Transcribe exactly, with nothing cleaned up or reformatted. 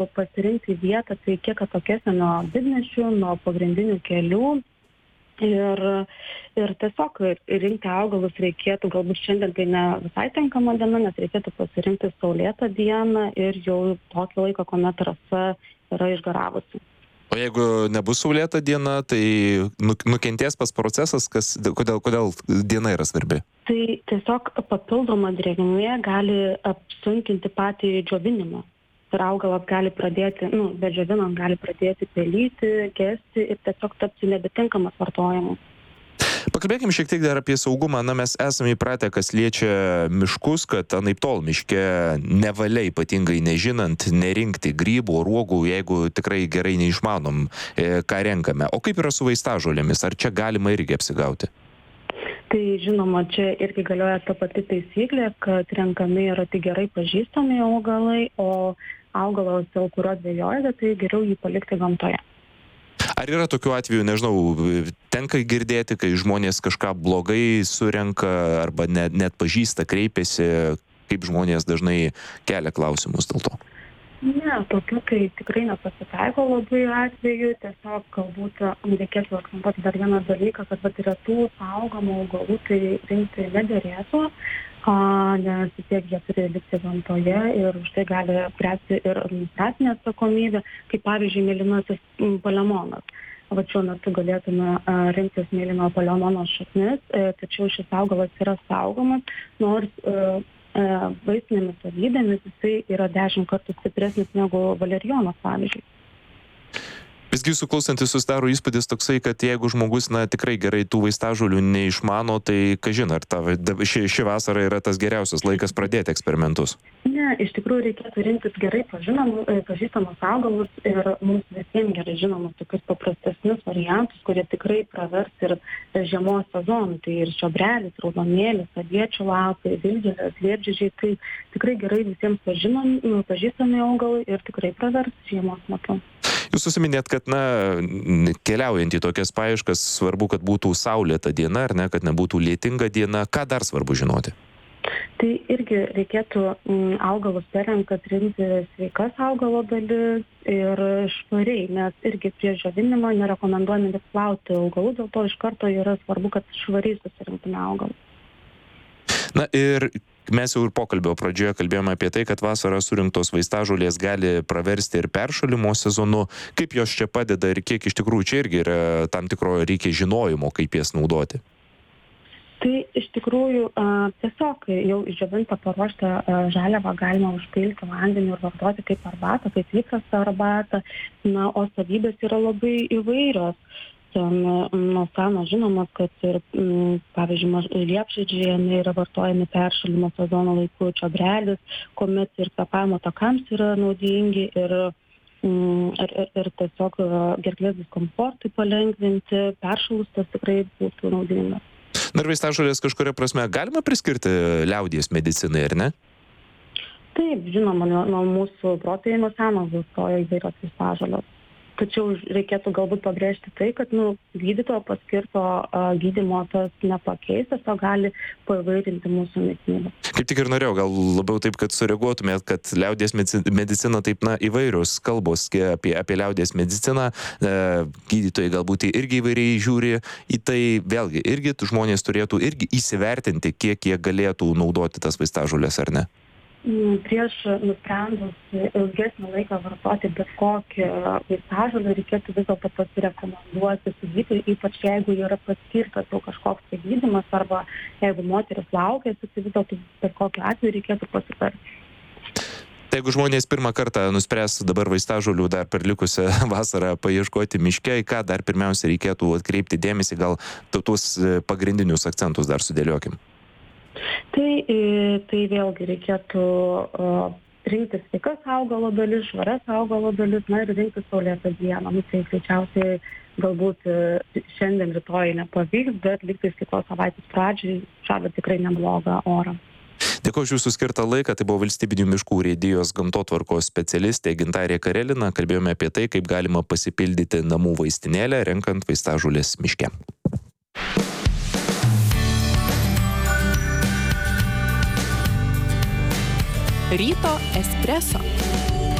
pasirinkti vietą, tai kiek atokesnė nuo didmiesčių, nuo pagrindinių kelių. Ir, ir tiesiog rinkti augalus reikėtų, galbūt šiandien tai ne visai tinkama diena, nes reikėtų pasirinkti saulėtą dieną ir jau tokį laiką, kuomet rasa yra išgaravusi. O jeigu nebus saulėta diena, tai nukentės pas procesas, kas, kodėl, kodėl diena yra svarbi? Tai tiesiog papildoma drėgmė gali apsunkinti patį džiovinimą. Ir augalas gali pradėti, nu, be džiovinant gali pradėti pelyti, gesti ir tiesiog tapti nebetinkamas vartojimui. Pakalbėkime šiek tiek dar apie saugumą. Na, mes esame įpratę, kas liečia miškus, kad anaiptol miške nevalia, ypatingai nežinant, nerinkti grybų, uogų, jeigu tikrai gerai neišmanom, ką renkame. O kaip yra su vaistažolėmis? Ar čia galima irgi apsigauti? Tai žinoma, čia irgi galioja ta pati taisyklė, kad renkami yra tik gerai pažįstami augalai, o augalas, dėl kurio dvejojate, tai geriau jį palikti gamtoje. Ar yra tokių atvejų, nežinau, tenka girdėti, kai žmonės kažką blogai surenka arba net, net pažįsta, kreipiasi, kaip žmonės dažnai kelia klausimus dėl to? Ne, tokių tai tikrai nepasitaiko labai atveju, tiesiog galbūt reikėtų akcentuoti dar vieną dalyką, kad vat retų saugomų augalų tai rinkti nederėtų, nes tiek jie turi likti gamtoje ir už tai gali spręsti ir administracinė atsakomybė, kaip pavyzdžiui mėlynasis palemonas. Va šiuo metu galėtume rinktis mėlyno palemono šaknis, tačiau šis augalas yra saugomas, nors vaistinėmis savybėmis jisai yra dešimt kartų stipresnis negu valerijonas, pavyzdžiui. Visgi jūsų klausantis susidaro įspūdis toksai, kad jeigu žmogus, na, tikrai gerai tų vaistažolių neišmano, tai kažin, ar ta, ši, ši vasara yra tas geriausias laikas pradėti eksperimentus? Ne, iš tikrųjų reikėtų rinktis gerai pažinomus, pažįstamus augalus ir mums visiems gerai žinomus tokius paprastesnius variantus, kurie tikrai pravers ir žiemos sezonų. Tai ir šiobrelis, raudonėlis, aviečių lapai, dilgėlės, liepžiedžiai, tai tikrai gerai visiems pažinomi, pažįstami augalai ir tikrai pravers žiemos metu. Jūs užsiminėt, kad, na, keliaujant į tokias paieškas, svarbu, kad būtų saulėta diena, ar ne, kad nebūtų lietinga diena. Ką dar svarbu žinoti? Tai irgi reikėtų augalus perenkant rinkti sveikas augalo dalis ir švariai, nes irgi prieš džiovinimą nerekomenduojame vis plauti augalų, dėl to iš karto yra svarbu, kad švariai susirinktume augalus. Na ir mes jau ir pokalbio pradžioje kalbėjome apie tai, kad vasarą surinktos vaistažolės gali praversti ir peršalimo sezonu. Kaip jos čia padeda ir kiek iš tikrųjų čia irgi yra tam tikro reikia žinojimo, kaip jas naudoti? Tai iš tikrųjų tiesiog jau išdžiovintą paruoštą žaliavą galima užpilti vandeniu ir vartoti kaip arbatą, kaip įprastą arbatą. Na, o savybės yra labai įvairios. Ten nuo seno žinoma, kad ir, pavyzdžiui, liepžiedžiai yra vartojami peršalimo sezono laiku, čiobrelis, kuomet ir kvėpavimo takams yra naudingi ir, ir, ir, ir tiesiog gerklės diskomfortui palengvinti, peršalus tas tikrai būtų naudinga. Na ir vaistažolės kažkuria prasme galima priskirti liaudies medicinai, ar ne? Taip, žinoma, nuo, nuo mūsų protėvių nuo seno vartoja įvairios vaistažolės. Tačiau reikėtų galbūt pabrėžti tai, kad nu, gydytojo paskirto uh, gydymo tas nepakeis, tiesiog gali paįvairinti mūsų mitybą. Kaip tik ir norėjau, gal labiau taip, kad sureaguotumėt, kad liaudies medicina taip, na, įvairios kalbos apie, apie liaudies mediciną, e, gydytojai galbūt irgi įvairiai žiūri į tai, vėlgi, irgi žmonės turėtų irgi įsivertinti, kiek jie galėtų naudoti tas vaistažoles, ar ne? Prieš nusprendus ilgesnį laiką vartoti bet kokį vaistažolę reikėtų vis dėlto pasirekomenduoti su gydytoju, ypač jeigu yra paskirtas jau kažkoks tai gydymas arba jeigu moteris laukia, tai vis dėlto bet kokiu atveju reikėtų pasitarti. Tai jeigu žmonės pirmą kartą nuspręs dabar vaistažolių dar per likusią vasarą paieškoti miške, į ką dar pirmiausia reikėtų atkreipti dėmesį, gal tuos pagrindinius akcentus dar sudėliokim? Tai, tai vėlgi reikėtų uh, rinktis sveikas augalo dalis, švarias augalo dalis, na ir rinktis saulėtą dieną. Nu, tai greičiausiai galbūt šiandien, rytoj nepavyks, bet lygtais kitos savaitės pradžiai žada tikrai neblogą orą. Dėkuoju už jūsų skirtą laiką. Tai buvo Valstybinių miškų urėdijos gamtotvarkos specialistė Gintarė Karelina. Kalbėjome apie tai, kaip galima pasipildyti namų vaistinėlę, renkant vaistažoles miške. Ryto espreso.